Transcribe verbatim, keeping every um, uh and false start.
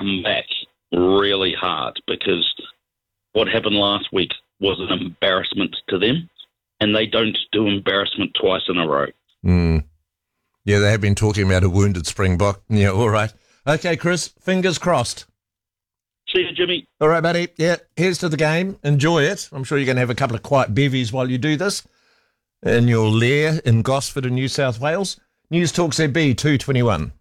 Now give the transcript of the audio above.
come back really hard, because what happened last week was an embarrassment to them, and they don't do embarrassment twice in a row. Mm. Yeah, they have been talking about a wounded Springbok. Yeah, all right. Okay, Chris, fingers crossed. See you, Jimmy. All right, buddy. Yeah, here's to the game. Enjoy it. I'm sure you're going to have a couple of quiet bevies while you do this in your lair in Gosford in New South Wales. News Talk Z B two twenty-one.